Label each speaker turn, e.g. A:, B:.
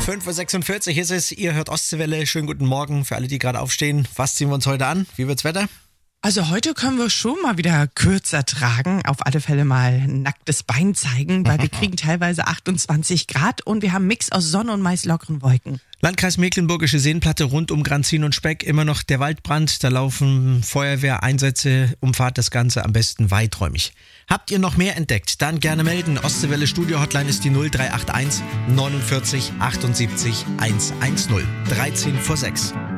A: 5.46 Uhr ist es, ihr hört Ostseewelle. Schönen guten Morgen für alle, die gerade aufstehen. Was ziehen wir uns heute an? Wie wird's Wetter?
B: Also heute können wir schon mal wieder kürzer tragen, auf alle Fälle mal ein nacktes Bein zeigen, weil wir kriegen teilweise 28 Grad und wir haben einen Mix aus Sonne und meist lockeren Wolken.
A: Landkreis Mecklenburgische Seenplatte rund um Granzin und Speck, immer noch der Waldbrand, da laufen Feuerwehreinsätze, umfahrt das Ganze am besten weiträumig. Habt ihr noch mehr entdeckt? Dann gerne melden. Ostseewelle Studio Hotline ist die 0381 49 78 110. 13 vor 6.